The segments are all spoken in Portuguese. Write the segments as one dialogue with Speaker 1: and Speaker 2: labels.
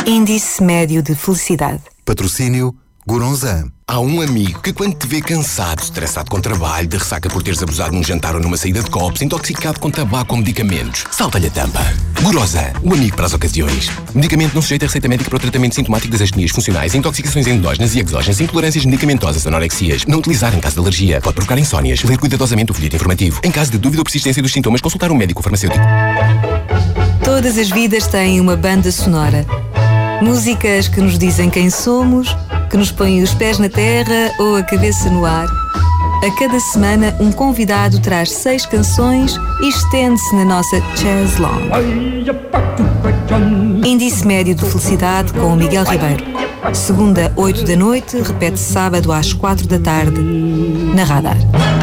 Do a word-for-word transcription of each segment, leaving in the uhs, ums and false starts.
Speaker 1: Índice médio de felicidade.
Speaker 2: Patrocínio Goronzan.
Speaker 3: Há um amigo que quando te vê cansado, estressado com trabalho, de ressaca por teres abusado num jantar ou numa saída de copos, intoxicado com tabaco ou medicamentos, salta-lhe a tampa. Goronzan, o amigo para as ocasiões. Medicamento não sujeito a receita médica para o tratamento sintomático das astenias funcionais, intoxicações endógenas e exógenas, intolerâncias medicamentosas, anorexias. Não utilizar em caso de alergia. Pode provocar insónias. Ler cuidadosamente o folheto informativo. Em caso de dúvida ou persistência dos sintomas, consultar um médico farmacêutico.
Speaker 1: Todas as vidas têm uma banda sonora. Músicas que nos dizem quem somos, que nos põem os pés na terra ou a cabeça no ar. A cada semana, um convidado traz seis canções e estende-se na nossa Jazz Lounge. Índice médio de felicidade com o Miguel Ribeiro. Segunda, oito da noite, repete sábado às quatro da tarde, na Radar.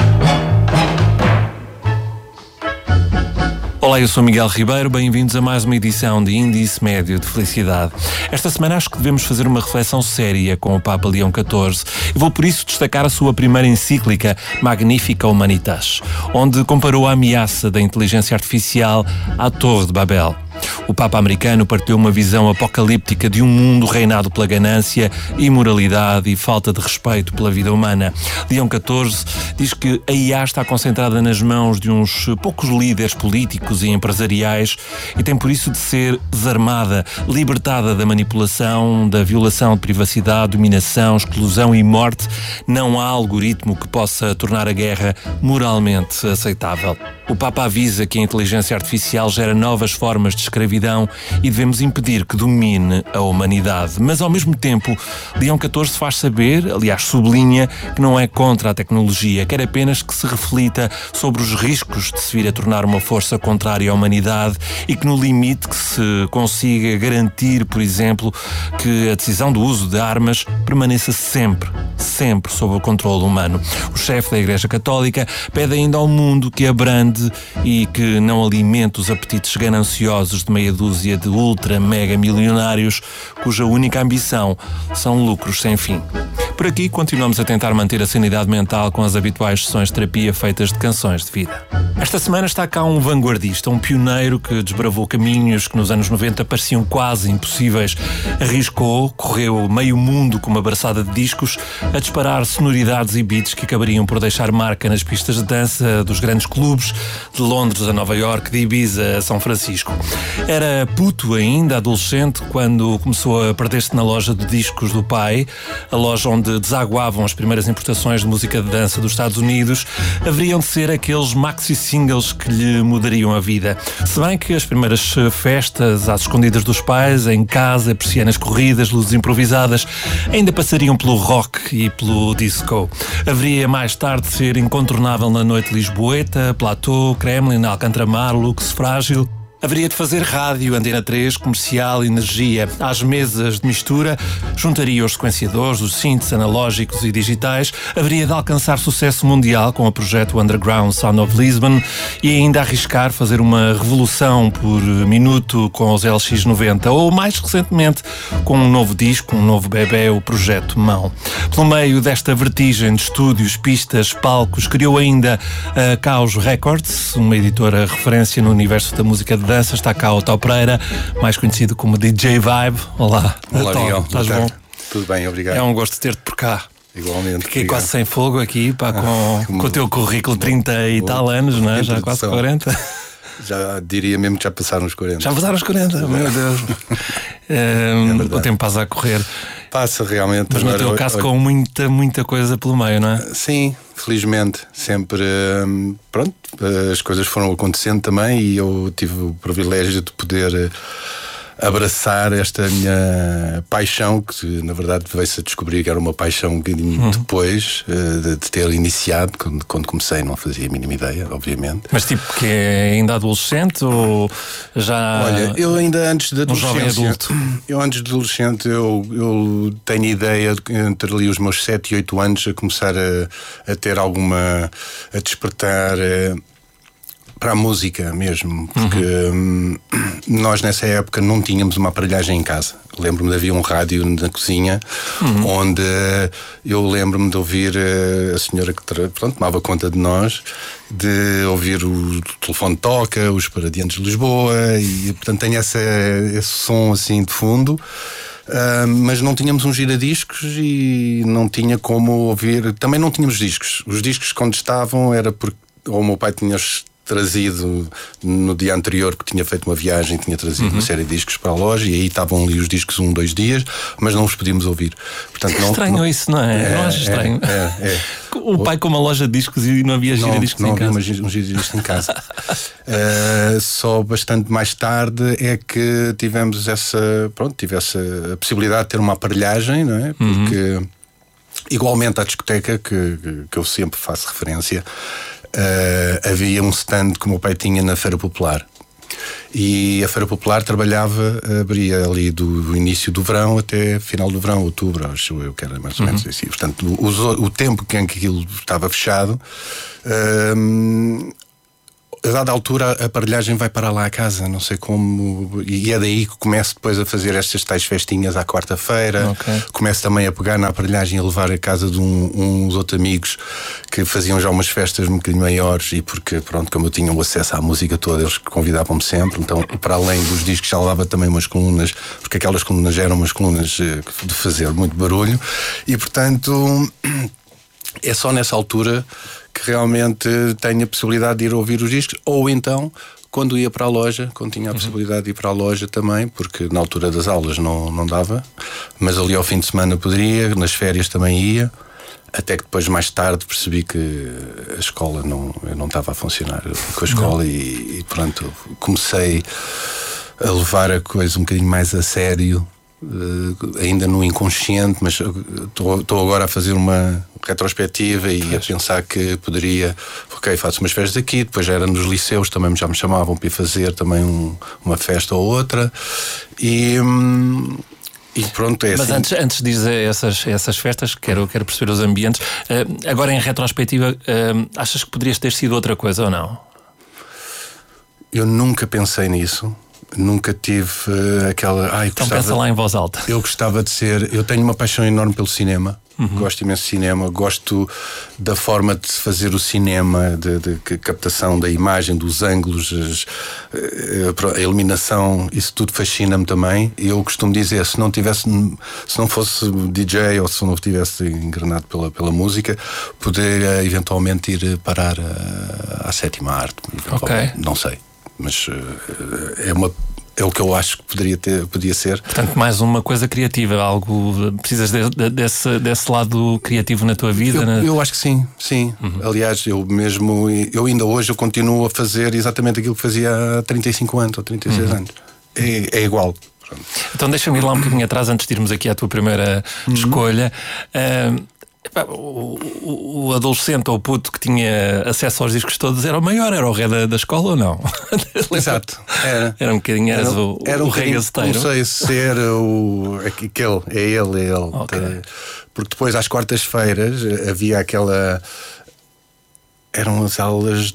Speaker 4: Olá, eu sou Miguel Ribeiro, bem-vindos a mais uma edição de Índice Médio de Felicidade. Esta semana acho que devemos fazer uma reflexão séria com o Papa Leão catorze e vou por isso destacar a sua primeira encíclica, Magnificat Humanitas, onde comparou a ameaça da inteligência artificial à Torre de Babel. O Papa americano partilhou uma visão apocalíptica de um mundo reinado pela ganância, imoralidade e falta de respeito pela vida humana. Leão catorze diz que a I A está concentrada nas mãos de uns poucos líderes políticos e empresariais e tem por isso de ser desarmada, libertada da manipulação, da violação de privacidade, dominação, exclusão e morte. Não há algoritmo que possa tornar a guerra moralmente aceitável. O Papa avisa que a inteligência artificial gera novas formas de escravidão e devemos impedir que domine a humanidade. Mas, ao mesmo tempo, Leão catorze faz saber, aliás, sublinha, que não é contra a tecnologia, quer apenas que se reflita sobre os riscos de se vir a tornar uma força contrária à humanidade e que, no limite, que se consiga garantir, por exemplo, que a decisão do uso de armas permaneça sempre, sempre sob o controle humano. O chefe da Igreja Católica pede ainda ao mundo que abrande e que não alimente os apetites gananciosos de meia dúzia de ultra-mega milionários cuja única ambição são lucros sem fim. Por aqui continuamos a tentar manter a sanidade mental com as habituais sessões de terapia feitas de canções de vida. Esta semana está cá um vanguardista, um pioneiro que desbravou caminhos que nos anos noventa pareciam quase impossíveis. Arriscou, correu meio mundo com uma braçada de discos a disparar sonoridades e beats que acabariam por deixar marca nas pistas de dança dos grandes clubes, de Londres a Nova Iorque, de Ibiza a São Francisco. Era puto ainda, adolescente, quando começou a perder-se na loja de discos do pai, a loja onde desaguavam as primeiras importações de música de dança dos Estados Unidos. Haveriam de ser aqueles maxi-singles que lhe mudariam a vida. Se bem que as primeiras festas às escondidas dos pais, em casa, persianas corridas, luzes improvisadas, ainda passariam pelo rock e pelo disco. Haveria mais tarde de ser incontornável na noite lisboeta, Platô, Kremlin, Alcântara Mar, Lux Frágil. Haveria de fazer rádio, Antena três, comercial, energia. Às mesas de mistura, juntaria os sequenciadores, os synths analógicos e digitais. Haveria de alcançar sucesso mundial com o projeto Underground Sound of Lisbon e ainda arriscar fazer uma revolução por minuto com os L X noventa ou, mais recentemente, com um novo disco, um novo bebê, o Projeto Mão. Pelo meio desta vertigem de estúdios, pistas, palcos, criou ainda a Caos Records, uma editora referência no universo da música de dança. Está cá o Tó Pereira, mais conhecido como D J Vibe. Olá,
Speaker 5: Olá,
Speaker 4: Tó,
Speaker 5: Miguel.
Speaker 4: Estás bom?
Speaker 5: Tudo bem, obrigado.
Speaker 4: É um gosto ter-te por cá.
Speaker 5: Igualmente.
Speaker 4: Fiquei
Speaker 5: obrigado.
Speaker 4: quase sem fogo aqui, pá, com,
Speaker 5: Ah,
Speaker 4: com o teu currículo de trinta e tal anos, não é? Já quase quarenta.
Speaker 5: Já diria mesmo que já passaram os quarenta.
Speaker 4: Já passaram os quarenta, meu Deus. é, é o tempo passa a correr.
Speaker 5: Passa realmente.
Speaker 4: Mas no teu caso, com muita, muita coisa pelo meio, não é?
Speaker 5: Sim, felizmente. Sempre, hum, pronto, as coisas foram acontecendo também e eu tive o privilégio de poder abraçar esta minha paixão, que na verdade veio-se a descobrir que era uma paixão um bocadinho uhum. depois de, de ter iniciado. Quando, quando comecei não fazia a mínima ideia, obviamente.
Speaker 4: Mas tipo que é ainda adolescente ou já...
Speaker 5: Olha, eu ainda antes de adolescência,
Speaker 4: um jovem adulto.
Speaker 5: Eu antes de adolescente eu, eu tenho ideia de, entre ali os meus sete e oito anos a começar a, a ter alguma, a despertar... A, para a música mesmo, porque uhum. hum, nós nessa época não tínhamos uma aparelhagem em casa. Lembro-me de havia um rádio na cozinha, uhum. onde eu lembro-me de ouvir a senhora que pronto, tomava conta de nós, de ouvir o telefone toca, os Paradiantes de Lisboa, e portanto tenho essa, esse som assim de fundo. Uh, mas não tínhamos um giradiscos e não tinha como ouvir. Também não tínhamos discos. Os discos, quando estavam, era porque ou o meu pai tinha-os trazido no dia anterior, que tinha feito uma viagem, tinha trazido uhum. uma série de discos para a loja, e aí estavam ali os discos um, dois dias, mas não os podíamos ouvir. Portanto,
Speaker 4: que
Speaker 5: não,
Speaker 4: estranho
Speaker 5: não,
Speaker 4: isso, não é? é não acho estranho?
Speaker 5: É, é, é.
Speaker 4: O pai com uma loja de discos e não havia giradiscos em casa.
Speaker 5: Não havia um giradiscos em casa. uh, só bastante mais tarde é que tivemos essa, pronto, tive essa a possibilidade de ter uma aparelhagem, não é? Porque uhum. igualmente à discoteca, que, que eu sempre faço referência, uh, havia um stand que o meu pai tinha na Feira Popular. E a Feira Popular trabalhava, abria ali do, do início do verão até final do verão, outubro, acho eu que era mais ou menos uhum. assim. Portanto, o, o tempo em que aquilo estava fechado, um, a dada altura a aparelhagem vai para lá a casa, não sei como, e é daí que começo depois a fazer estas tais festinhas à quarta-feira. Okay. Começo também a pegar na aparelhagem e a levar a casa de um, uns outros amigos que faziam já umas festas um bocadinho maiores, e porque, pronto, como eu tinha o acesso à música toda, eles convidavam-me sempre, então para além dos discos já levava também umas colunas, porque aquelas colunas eram umas colunas de fazer muito barulho, e portanto é só nessa altura que realmente tenho a possibilidade de ir ouvir os discos, ou então quando ia para a loja, quando tinha a possibilidade de ir para a loja também, porque na altura das aulas não, não dava, mas ali ao fim de semana poderia, nas férias também ia, até que depois mais tarde percebi que a escola não, eu não estava a funcionar com a escola e, e pronto, comecei a levar a coisa um bocadinho mais a sério. Uh, ainda no inconsciente, mas estou agora a fazer uma retrospectiva e a pensar que poderia, ok, faço umas festas aqui, depois já era nos liceus, também já me chamavam para ir fazer também um, uma festa ou outra, e, hum, e pronto, é
Speaker 4: mas
Speaker 5: assim.
Speaker 4: antes, antes de dizer essas, essas festas, quero, quero perceber os ambientes. Uh, agora em retrospectiva, uh, achas que poderias ter sido outra coisa ou não?
Speaker 5: Eu nunca pensei nisso. Nunca tive uh, aquela. Ai,
Speaker 4: então
Speaker 5: gostava,
Speaker 4: pensa lá em voz alta.
Speaker 5: Eu gostava de ser. Eu tenho uma paixão enorme pelo cinema. Uhum. Gosto imenso de cinema. Gosto da forma de se fazer o cinema, de, de, de captação da imagem, dos ângulos, as, a iluminação. Isso tudo fascina-me também. E eu costumo dizer: se não tivesse, se não fosse D J ou se não tivesse engrenado pela, pela música, poderia eventualmente ir parar a, à sétima arte.
Speaker 4: Ok.
Speaker 5: Não sei. Mas uh, é, uma, é o que eu acho que poderia ter, podia ser.
Speaker 4: Portanto, mais uma coisa criativa, algo. Precisas de, de, desse, desse lado criativo na tua vida?
Speaker 5: Eu,
Speaker 4: né?
Speaker 5: eu acho que sim, sim. Uhum. Aliás, eu mesmo, eu ainda hoje eu continuo a fazer exatamente aquilo que fazia há trinta e cinco anos ou trinta e seis uhum. anos. É, é igual.
Speaker 4: Então deixa-me ir lá um bocadinho atrás antes de irmos aqui à tua primeira uhum. escolha. Uh, O, o, o adolescente ou o puto que tinha acesso aos discos todos era o maior, era o rei da, da escola ou não?
Speaker 5: Exato, era.
Speaker 4: Era um bocadinho, eras era, o,
Speaker 5: era um
Speaker 4: o rei gazeteiro.
Speaker 5: Não sei se era o. Aquele, é ele, é ele.
Speaker 4: Okay.
Speaker 5: Porque depois às quartas-feiras havia aquela. Eram as aulas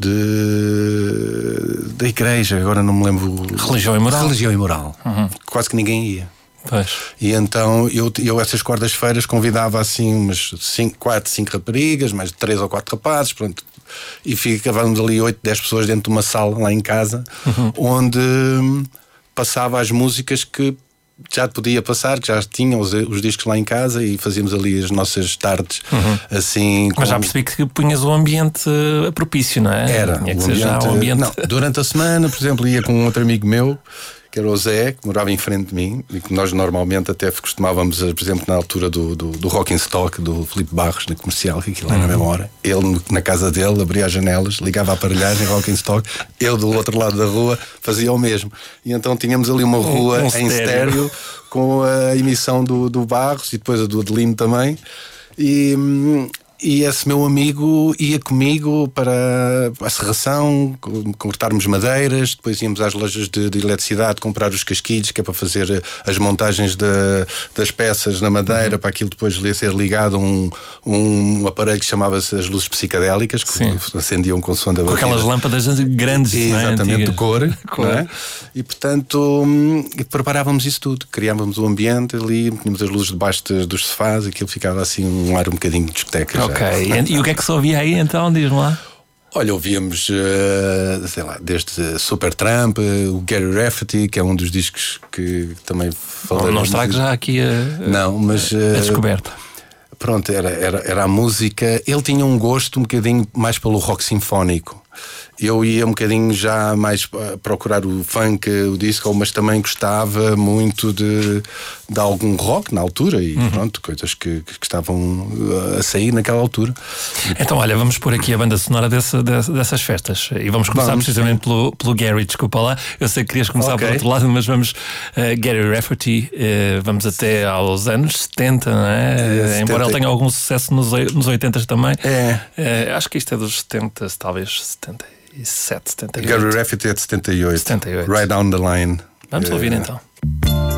Speaker 5: de. da igreja, agora não me lembro.
Speaker 4: Religião e moral.
Speaker 5: Religião e moral.
Speaker 4: Uhum.
Speaker 5: Quase que ninguém ia.
Speaker 4: Pois.
Speaker 5: E então eu, eu essas quartas-feiras convidava assim umas cinco, quatro, cinco raparigas, mais três ou quatro rapazes, pronto, e ficávamos ali oito, dez pessoas dentro de uma sala lá em casa, uhum. onde hum, passava as músicas que já podia passar, que já tinham os, os discos lá em casa, e fazíamos ali as nossas tardes uhum. assim.
Speaker 4: Mas com... já percebi que punhas o ambiente propício, não é?
Speaker 5: Era.
Speaker 4: Tinha que
Speaker 5: o
Speaker 4: ser
Speaker 5: ambiente,
Speaker 4: já um ambiente...
Speaker 5: Não, durante a semana, por exemplo, ia com um outro amigo meu, que era o Zé, que morava em frente de mim, e que nós normalmente até costumávamos, por exemplo, na altura do, do, do Rock in Stock, do Filipe Barros, na Comercial, que aquilo era na mesma hora, ele na casa dele abria as janelas, ligava a aparelhagem, Rock in Stock, eu do outro lado da rua fazia o mesmo. E então tínhamos ali uma rua um, um em estéreo, com a emissão do, do Barros e depois a do Adelino também, e... e esse meu amigo ia comigo para a serração, cortarmos madeiras, depois íamos às lojas de, de eletricidade comprar os casquilhos, que é para fazer as montagens de, das peças na madeira, uhum. para aquilo depois ser ligado a um, um aparelho que chamava-se as luzes psicadélicas, que Sim. acendiam com som da
Speaker 4: batida. Com aquelas lâmpadas grandes,
Speaker 5: e,
Speaker 4: não é?
Speaker 5: Exatamente, de cor. cor. Não é? E portanto, preparávamos isso tudo, criávamos o ambiente ali, tínhamos as luzes debaixo dos sofás, aquilo ficava assim um ar um bocadinho de discoteca.
Speaker 4: Ok, já. E o que é que se ouvia aí então? Diz-me lá.
Speaker 5: Olha, ouvíamos, uh, sei lá, desde Supertramp, uh, o Gary Rafferty, que é um dos discos que também falei.
Speaker 4: Não, não estrague já aqui a,
Speaker 5: não, mas, uh,
Speaker 4: a descoberta.
Speaker 5: Pronto, era, era, era a música. Ele tinha um gosto um bocadinho mais pelo rock sinfónico. Eu ia um bocadinho já mais procurar o funk, o disco, mas também gostava muito de, de algum rock na altura e uhum. pronto, coisas que, que estavam a sair naquela altura.
Speaker 4: Então, olha, vamos pôr aqui a banda sonora desse, dessas festas e vamos começar vamos, precisamente pelo, pelo Gary. Desculpa lá, eu sei que querias começar okay. por outro lado, mas vamos uh, Gary Rafferty, uh, vamos até aos anos setenta, não é? é setenta. Embora ele tenha algum sucesso nos, nos oitenta também.
Speaker 5: É.
Speaker 4: Uh, acho que isto é dos setenta, talvez setenta e sete, setenta e oito.
Speaker 5: Gary Rafferty é de setenta e oito.
Speaker 4: setenta e oito.
Speaker 5: Right Down the Line.
Speaker 4: Vamos uh, ouvir então.